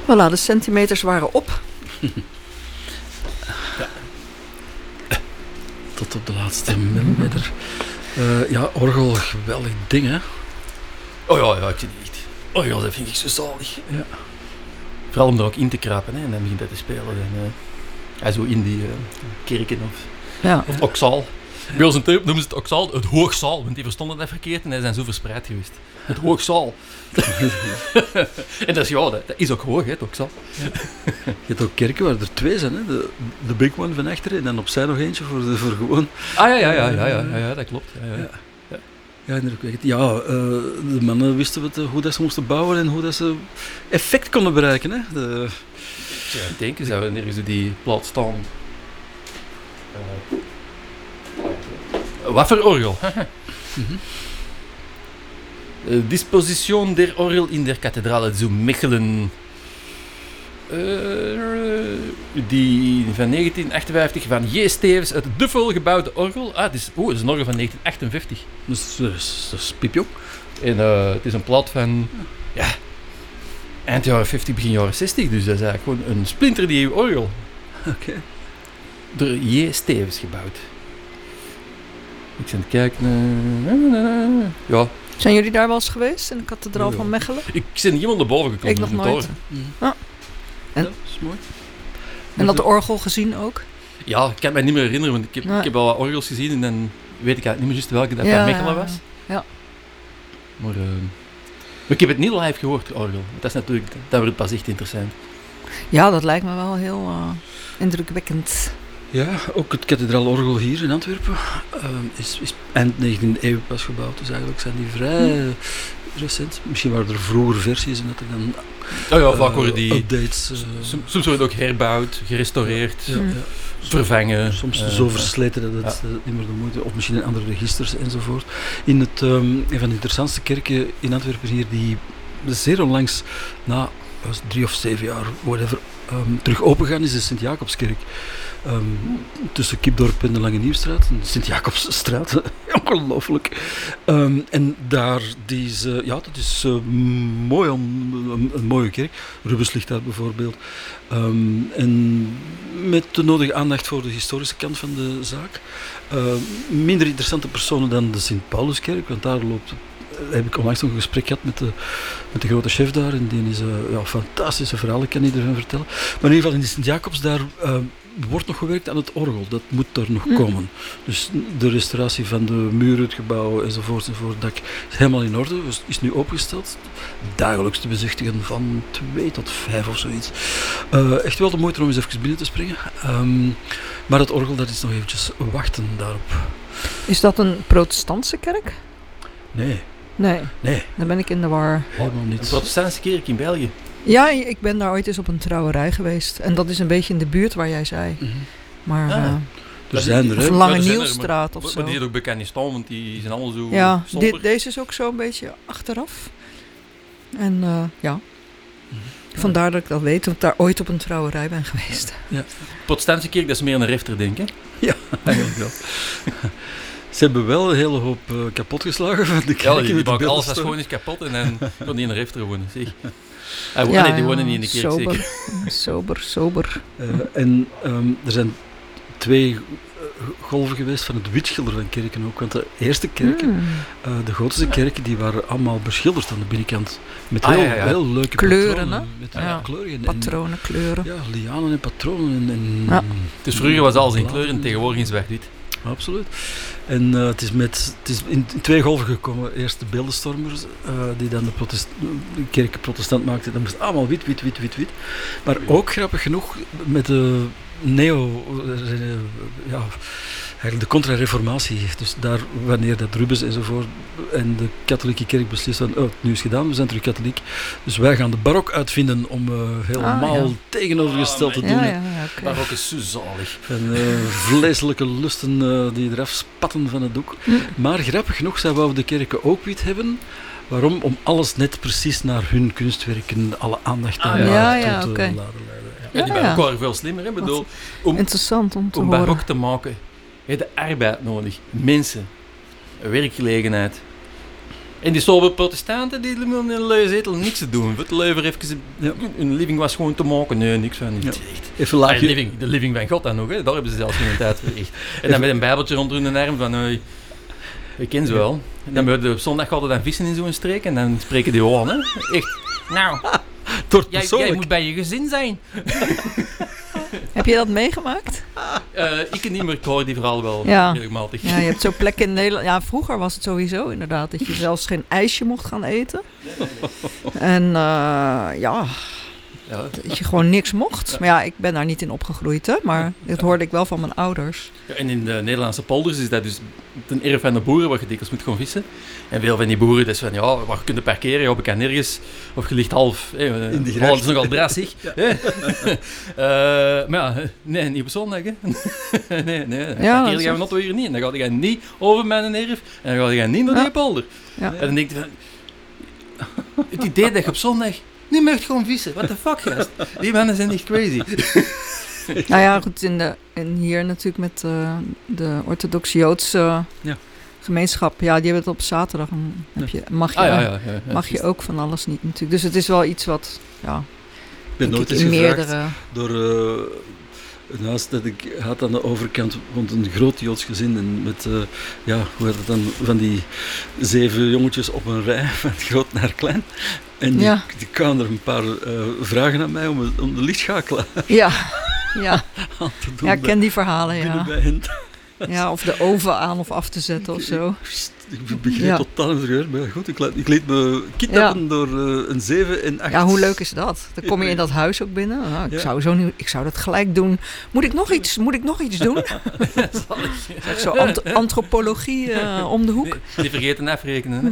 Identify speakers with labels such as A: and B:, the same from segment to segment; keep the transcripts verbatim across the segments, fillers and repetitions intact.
A: Voilà, de centimeters waren op.
B: Ja. Tot op de laatste millimeter. Uh, ja, orgel, geweldig ding, hè?
C: Oh ja, ja, ik vind het echt. Oh ja, dat vind ik zo zalig.
B: Ja.
C: Vooral om er ook in te kruipen, hè, en dan begint hij te spelen. En, uh, hij zo in die uh, kerken of,
A: ja.
C: of het okzaal. Bij ons in Turp noemen ze het okzaal het hoogzaal, want die verstonden dat verkeerd en die zijn zo verspreid geweest. Het hoogzaal. En dat is, ja, dat, dat is ook hoog, hè, het okzaal.
B: Ja. Je hebt ook kerken waar er twee zijn, hè? De, de big one van achteren en dan opzij nog eentje voor, de, voor gewoon...
C: Ah ja, ja, ja, ja, ja, ja, ja dat klopt. Ja, ja.
B: Ja. Ja, inderdaad. Ja, uh, de mannen wisten wat, hoe dat ze moesten bouwen en hoe dat ze effect konden bereiken. Hè? De...
C: Ja, ik denk, zou er nergens die plaat staan. Uh, wat voor orgel? mm-hmm. uh, Disposition der Orgel in der Kathedrale zu Mechelen. Uh, die van negentien achtenvijftig van J. Stevens, het Duffel gebouwde orgel. Ah, het is, oh, het is een orgel van negentien achtenzestig.
B: Dat is, dat is, dat is piepjong.
C: En uh, het is een plaat van ja, eind jaren vijftig, begin jaren zestig. Dus dat is eigenlijk gewoon een splinternieuw orgel.
B: Oké. Okay.
C: Door J. Stevens gebouwd. Ik zit aan het kijken. Uh, ja.
A: Zijn jullie daar wel eens geweest, in de kathedraal ja. van Mechelen?
C: Ik ben helemaal naar boven gekomen.
A: Ik nog nooit.
B: Mm.
A: Ah. En,
B: ja, dat is mooi.
A: En dat orgel gezien ook?
C: Ja, ik kan me niet meer herinneren, want ik heb,
A: nee.
C: ik heb al wat orgels gezien en dan weet ik eigenlijk niet meer juist welke dat
A: ja,
C: bij Mechelen was.
A: Ja.
C: Maar, uh, maar ik heb het niet live gehoord, het orgel. Dat is natuurlijk, dat wordt pas echt interessant.
A: Ja, dat lijkt me wel heel uh, indrukwekkend.
B: Ja, ook het kathedraalorgel hier in Antwerpen uh, is, is eind negentiende eeuw pas gebouwd. Dus eigenlijk zijn die vrij hm. recent. Misschien waren er vroeger versies en dat er dan
C: oh ja, vaak worden die
B: updates. Uh,
C: soms, soms worden ook herbouwd, gerestaureerd,
B: ja, ja, ja.
C: vervangen.
B: Soms
C: uh,
B: zo versleten dat het ja. niet meer de moeite, of misschien in andere registers enzovoort. In het, um, een van de interessantste kerken in Antwerpen hier, die zeer onlangs, na was drie of zeven jaar, whatever, um, terug opengaan, is de Sint-Jacobskerk. Um, tussen Kipdorp en de Lange Nieuwstraat, de Sint-Jacobsstraat, ongelooflijk. Um, en daar, die is, uh, ja, dat is uh, mooi, om, een, een mooie kerk. Rubens ligt daar bijvoorbeeld. Um, en met de nodige aandacht voor de historische kant van de zaak. Uh, minder interessante personen dan de Sint-Pauluskerk, want daar loopt... heb ik onlangs nog een gesprek gehad met de, met de grote chef daar en die is uh, ja, fantastische verhalen, kan ik ervan vertellen. Maar in ieder geval in de Sint-Jacobs, daar uh, wordt nog gewerkt aan het orgel, dat moet er nog mm. komen. Dus de restauratie van de muren, het gebouw enzovoort, enzovoort, dat is helemaal in orde, dus is nu opgesteld. Dagelijks te bezichtigen van twee tot vijf of zoiets. Uh, echt wel de moeite om eens even binnen te springen. Um, maar het orgel, dat is nog eventjes wachten daarop.
A: Is dat een protestantse kerk?
B: Nee.
A: Nee,
B: nee,
A: dan ben ik in de war.
B: Helemaal niet.
C: Een protestantse kerk in België.
A: Ja, ik ben daar ooit eens op een trouwerij geweest. En dat is een beetje in de buurt waar jij zei. Mm-hmm. Maar...
C: Ah.
A: Uh,
B: er zijn er,
A: of
B: hè?
A: Lange
C: ja,
A: Nieuwstraat of
C: maar,
A: zo.
C: Maar die zit ook bekend in staan, want die zijn allemaal zo
A: ja,
C: somber.
A: Deze is ook zo een beetje achteraf. En uh, ja...
B: Mm-hmm.
A: Vandaar dat ik dat weet, dat ik daar ooit op een trouwerij ben geweest.
B: Ja.
C: Protestantse kerk, dat is meer een refter, denk ik.
B: Ja, eigenlijk wel. Ze hebben wel een hele hoop uh, kapot geslagen van de kerk.
C: Ja, die, die maken alles als gewoon is kapot en dan kon die in een refter wonen, zeg. Ah,
A: ja,
C: nee, die wonen
A: ja,
C: niet in de kerk,
A: sober,
C: zeker.
A: Sober, sober.
B: Uh, en um, er zijn twee uh, golven geweest van het witschilderen van kerken ook. Want de eerste kerken, mm. uh, de gotische kerken, die waren allemaal beschilderd aan de binnenkant. Met heel, ah, ja, ja. heel leuke
A: kleuren,
B: patronen.
A: Hè?
B: Met
A: ja. Ja,
B: kleuren. En,
A: patronen, kleuren.
B: Ja, lianen en patronen. En, en,
A: ja.
C: Dus vroeger was alles in kleur en tegenwoordig in zwart-wit.
B: Absoluut. En uh, het is, met, het is in, in twee golven gekomen. Eerst de beeldenstormers, uh, die dan de, protest, de kerk protestant maakten. Dan moest het allemaal wit, wit, wit, wit, wit. Maar ook grappig genoeg met de neo... Uh, ja, eigenlijk de contra-reformatie. Dus daar, wanneer dat Rubens enzovoort en de katholieke kerk beslist van, oh, nu is gedaan, we zijn terug katholiek. Dus wij gaan de barok uitvinden om uh, helemaal ah, ja. tegenovergesteld te doen.
A: Ja, ja, ja, okay.
C: Barok is zo zalig.
B: En uh, vleeselijke lusten uh, die eraf spatten van het doek. Mm. Maar grappig genoeg, zij wouden de kerken ook wit hebben. Waarom? Om alles net precies naar hun kunstwerken, alle aandacht aan
A: ah, ja, ja,
B: tot
A: okay.
B: uh, laten leiden.
C: Ja, ja, die barok waren veel slimmer. Hè? Bedoel, om,
A: interessant om te
C: om
A: horen.
C: barok te maken, heb je arbeid nodig. Mensen, werkgelegenheid. En die sober protestanten, die willen in een luie zetel niks te doen. Wat leuver even...
B: Ja.
C: Een living was gewoon te maken. Nee, niks van niet.
B: Ja.
C: Echt.
B: Even
C: Ah,
B: laagje.
C: de, living, de living van God dan nog, hè. Daar hebben ze zelfs geen tijd voor. Echt. En dan met een bijbeltje rond hun arm van... Uh, ik ken ze wel. En dan ja. Op zondag gaan we dan vissen in zo'n streek en dan spreken die aan, hè. Echt. Nou, jij, jij moet bij je gezin zijn.
A: Heb je dat meegemaakt?
C: Uh, ik niet meer, ik hoor die verhaal wel
A: ja.
C: regelmatig.
A: Ja, je hebt zo'n plek in Nederland. Ja, vroeger was het sowieso inderdaad dat je zelfs geen ijsje mocht gaan eten. En uh, ja, ja, dat je gewoon niks mocht. Maar ja, ik ben daar niet in opgegroeid, hè. Maar dat hoorde ik wel van mijn ouders.
C: Ja, en in de Nederlandse polders is dat dus ten erf van de boeren waar je dikwijls moet gaan vissen. En veel van die boeren, dat is van, ja, waar kun je parkeren? Ja, ik kan nergens. Of je ligt half. Hey, in de gracht. Dat is nogal drassig. Ja. uh, maar ja, nee, niet op zondag, hè. nee, nee.
A: Ja,
C: parkeren gaan we nog weer niet. En dan ga je niet over mijn erf. En dan ga je niet naar ja. die polder. Ja. En dan denk je van... Het idee dat je op zondag niet mag gewoon vissen. What the fuck, gast? Die mannen zijn echt crazy.
A: Nou ja, goed, in de, in hier natuurlijk met uh, de orthodoxe Joodse ja. gemeenschap. Ja, die hebben het op zaterdag. En heb je, mag je, ah, ja, ja, ja, ja, mag je ook van alles niet natuurlijk. Dus het is wel iets wat, ja...
B: Ik ben nooit eens gevraagd meerdere... door... Uh, naast dat ik had aan de overkant want een groot Joods gezin en met, uh, ja, hoe heet het dan, van die zeven jongetjes op een rij, van groot naar klein. En die, ja. die kwamen er een paar uh, vragen aan mij om, om de lichtschakelaar
A: ja. Ja.
B: aan te doen.
A: Ja, ik ken die verhalen, ja.
B: Bij hen.
A: Ja, of de oven aan of af te zetten of zo.
B: Ik begreep ja. totaal niet, maar goed, ik, ik liet me kidnappen ja. door uh, een zeven en acht.
A: Ja, hoe leuk is dat? Dan kom je in dat huis ook binnen. Nou, ik, ja. zou zo nu, ik zou dat gelijk doen. Moet ik nog iets, moet ik nog iets doen? Zo ant- antropologie uh, om de hoek.
C: Die, die vergeten afrekenen.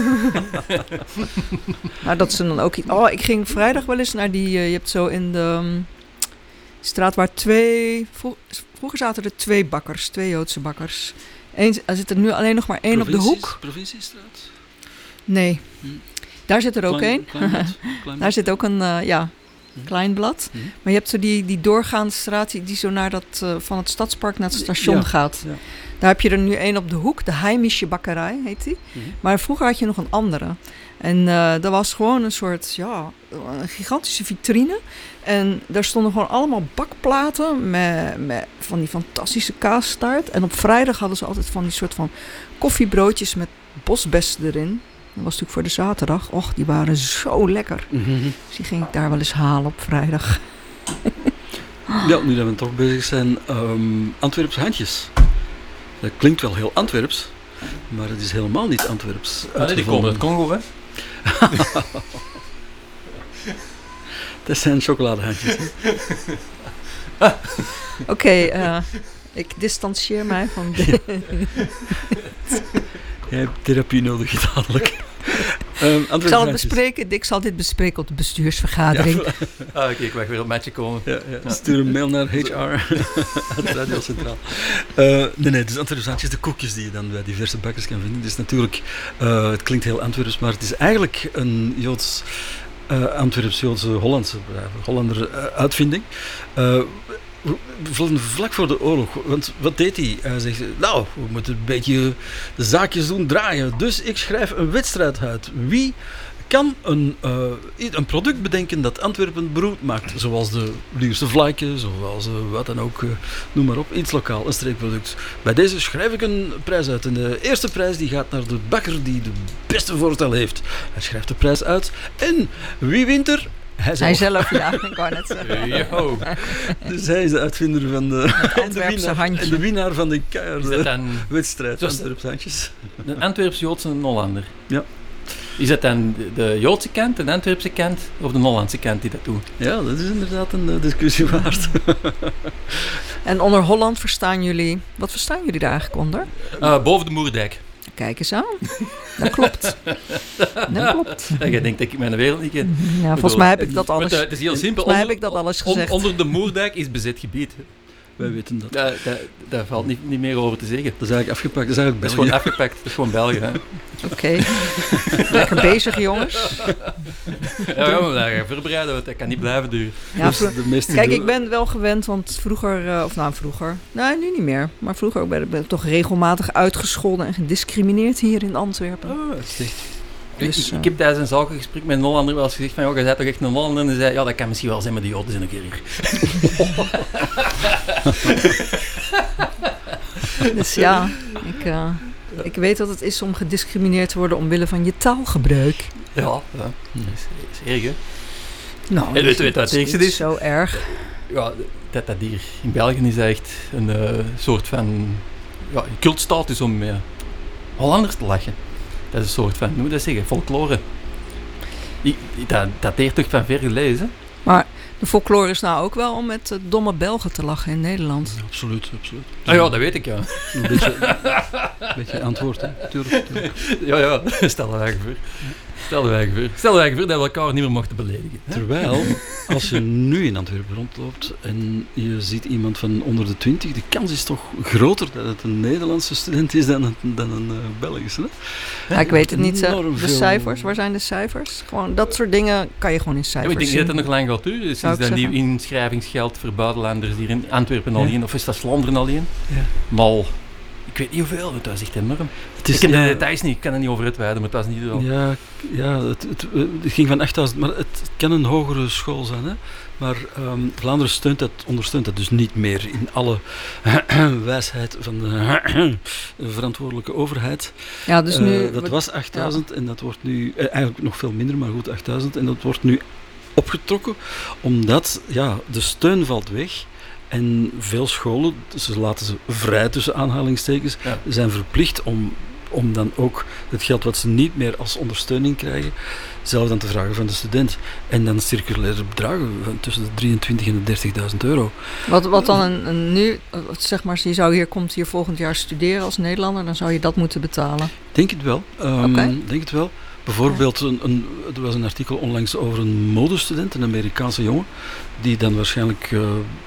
A: Nou, dat ze dan ook... Oh, ik ging vrijdag wel eens naar die... Uh, je hebt zo in de um, straat waar twee... Vro- vroeger zaten er twee bakkers, twee Joodse bakkers. Eén, er zit er nu alleen nog maar één Provincies, op de hoek.
B: Provinciestraat?
A: Nee. Hm. Daar zit er ook één.
B: Klein, klein klein
A: Daar zit ook een uh, ja, hm. klein blad. Hm. Maar je hebt zo die, die doorgaande straat die, die zo naar dat, uh, van het stadspark naar het station ja. gaat. Ja. Daar heb je er nu één op de hoek. De Heimische Bakkerij heet die. Hm. Maar vroeger had je nog een andere. En uh, dat was gewoon een soort, ja, een gigantische vitrine. En daar stonden gewoon allemaal bakplaten met, met van die fantastische kaastaart. En op vrijdag hadden ze altijd van die soort van koffiebroodjes met bosbessen erin. Dat was natuurlijk voor de zaterdag. Och, die waren zo lekker. Mm-hmm. Dus die ging ik daar wel eens halen op vrijdag.
B: Ja, nu dat we toch bezig zijn. Um, Antwerpse handjes. Dat klinkt wel heel Antwerps. Maar het is helemaal niet Antwerps.
C: Ah, nee, die komen uit Congo, hè?
B: Dat zijn chocoladehandjes.
A: Oké, okay, uh, ik distancieer mij van dit.
B: Jij hebt therapie nodig, dadelijk.
A: Um, ik zal het bespreken, Dick zal dit bespreken op de bestuursvergadering.
C: Ja, ah, oké, okay, ik mag weer op matje komen.
B: Ja, ja. Ja. Stuur een mail naar H R, het Radio Centraal. Uh, nee, nee, dus Antwerpse handjes, de koekjes die je dan bij diverse bakkers kan vinden. Dus natuurlijk, uh, het klinkt heel Antwerps, maar het is eigenlijk een Joods... Uh, Antwerps-Joodse Hollandse uh, Hollander uh, uitvinding. Uh, vlak voor de oorlog. Want wat deed hij? Hij zegt, nou, we moeten een beetje de zaakjes doen draaien. Dus ik schrijf een wedstrijd uit. Wie kan een, uh, een product bedenken dat Antwerpen beroemd maakt? Zoals de Lierse vlakje, zoals uh, wat dan ook. Uh, noem maar op. Iets lokaal, een streekproduct. Bij deze schrijf ik een prijs uit. En de eerste prijs die gaat naar de bakker die de beste voorstel heeft. Hij schrijft de prijs uit. En wie wint er? Hij zelf.
A: Hij zelf, ja, ik wou net zeggen.
C: Yo.
B: Dus hij is de uitvinder van de,
A: en de, winnaar,
B: en de winnaar van de keiharde wedstrijd. Antwerpse handjes.
C: Een Antwerps-Joodse Hollander.
B: Ja.
C: Is dat dan de Joodse kant, de Antwerpse kant of de Hollandse kant die dat doen?
B: Ja, dat is inderdaad een uh, discussie waard.
A: En onder Holland verstaan jullie... Wat verstaan jullie daar eigenlijk onder?
C: Uh, boven de Moerdijk.
A: Kijk eens aan. Dat klopt. Dat klopt.
C: Ja, jij denkt dat ik mijn wereld niet ken.
A: Ja, volgens mij heb ik dat alles...
C: Het is heel simpel.
A: Volgens mij heb ik dat alles gezegd.
C: Onder de Moerdijk is bezet gebied.
B: Wij weten dat.
C: Daar, daar, daar valt niet, niet meer over te zeggen.
B: Dat is eigenlijk afgepakt. Dat is eigenlijk
C: Dat is
B: België.
C: gewoon afgepakt. Dat is gewoon België. Hè.
A: Oké. Okay. Lekker bezig, jongens.
C: Ja, ja, maar daar voorbereiden, want dat kan niet blijven duren.
A: Ja,
B: Dus de meeste
A: kijk,
B: do-
A: ik ben wel gewend, want vroeger, uh, of nou vroeger, nee, nu niet meer. Maar vroeger ben ik ben ik toch regelmatig uitgescholden en gediscrimineerd hier in Antwerpen.
B: Oh, dat is echt...
A: Dus,
C: ik, ik,
A: uh,
C: ik heb tijdens een zakengesprek met een Hollander wel eens gezegd van, ja, jij bent toch echt een Hollander? En hij zei, ja, dat kan misschien wel zijn, maar die Joden zijn een keer hier.
A: Dus ja, ik, uh, ik weet wat het is om gediscrimineerd te worden omwille van je taalgebruik.
C: Ja, ja. Dat is, dat is erg, hè.
A: Nou,
C: En weet je wat het ergste
A: niet
C: is?
A: zo erg.
C: Ja, dat dat hier in België is echt een uh, soort van ja, cultstatus om met Hollanders te lachen. Dat is een soort van, hoe moet je dat zeggen, folklore. Die, die, dat dateert toch van ver geleden.
A: Maar de folklore is nou ook wel om met uh, domme Belgen te lachen in Nederland.
B: Ja, absoluut, absoluut.
C: Ah ja, dat weet ik, ja.
B: Een beetje, een beetje antwoord, hè. Tuurlijk, tuurlijk.
C: Ja, ja, stel dat voor. Stel dat voor. Stel dat voor dat we elkaar niet meer mochten beledigen. Hè?
B: Terwijl, als je nu in Antwerpen rondloopt en je ziet iemand van onder de twintig, de kans is toch groter dat het een Nederlandse student is dan een, dan een uh, Belgische. Hè?
A: Ja, ik weet het niet. Uh,
B: Enorm
A: de
B: veel-
A: cijfers, waar zijn de cijfers? Gewoon dat soort dingen kan je gewoon in
C: Ja,
A: cijfers
C: maar ik denk
A: zien.
C: niet dat het nog lang gaat duren.
A: Zou
C: Sinds
A: ik
C: dan die
A: zeggen.
C: inschrijvingsgeld voor buitenlanders hier in Antwerpen
B: Ja.
C: alleen, of is dat Vlaanderen alleen?
B: Ja.
C: Maar ik weet niet hoeveel, want dat is echt enorm.
B: Het is,
C: Ik heb
B: ja,
C: de details niet, ik kan er niet over uitweiden, maar het was niet zo.
B: Ja, ja het, het, het ging van achttduizend, maar het kan een hogere school zijn. Hè? Maar ehm, Vlaanderen steunt dat, ondersteunt dat dus niet meer in alle wijsheid van de verantwoordelijke overheid.
A: Ja, dus
B: Eh,
A: nu...
B: dat was achttduizend en dat wordt nu, eh, eigenlijk nog veel minder, maar goed, achttduizend. En dat wordt nu opgetrokken, omdat ja, de steun valt weg. En veel scholen, ze laten ze vrij tussen aanhalingstekens,
C: Ja.
B: zijn verplicht om, om dan ook het geld wat ze niet meer als ondersteuning krijgen, zelf dan te vragen van de student. En dan circulaire bedragen van tussen de drieëntwintigduizend en de dertigduizend euro.
A: Wat, wat dan een, een nu, uh, zeg maar, je zou hier, komt hier volgend jaar studeren als Nederlander, dan zou je dat moeten betalen.
B: Denk het wel. Um,
A: Oké.
B: Denk het wel. Bijvoorbeeld, een, een, er was een artikel onlangs over een modestudent, een Amerikaanse jongen, die dan waarschijnlijk uh,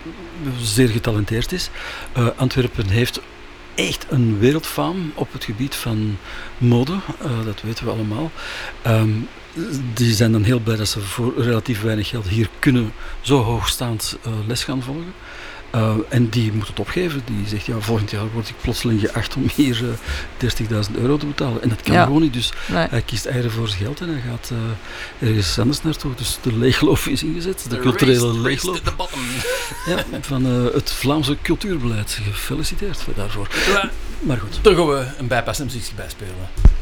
B: zeer getalenteerd is. Uh, Antwerpen heeft echt een wereldfaam op het gebied van mode, uh, dat weten we allemaal. Um, die zijn dan heel blij dat ze voor relatief weinig geld hier kunnen zo hoogstaand uh, les gaan volgen. Uh, en die moet het opgeven. Die zegt, ja, volgend jaar word ik plotseling geacht om hier uh, dertigduizend euro te betalen. En dat kan
A: Ja.
B: gewoon niet. Dus
A: Nee.
B: hij kiest eieren voor zijn geld en hij gaat uh, ergens anders naartoe. Dus de leegloop is ingezet. De
C: The
B: culturele
C: race- race
B: leegloop
C: to the bottom.
B: ja, van uh, het Vlaamse cultuurbeleid. Gefeliciteerd daarvoor.
C: Ja,
B: Maar goed.
C: daar gaan we een bijpassmuziekje bij spelen.